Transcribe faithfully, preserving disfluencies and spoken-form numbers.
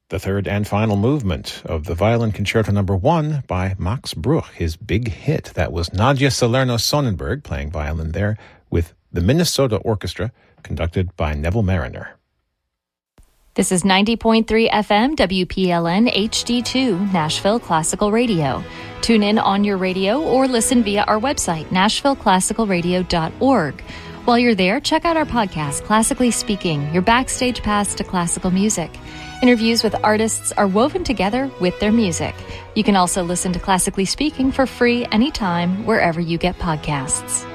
the third and final movement of the Violin Concerto Number One by Max Bruch, his big hit. That was Nadia Salerno-Sonnenberg playing violin there with the Minnesota Orchestra, conducted by Neville Mariner. This is ninety point three F M W P L N H D two, Nashville Classical Radio. Tune in on your radio or listen via our website, nashville classical radio dot org. While you're there, check out our podcast, Classically Speaking, your backstage pass to classical music. Interviews with artists are woven together with their music. You can also listen to Classically Speaking for free anytime, wherever you get podcasts.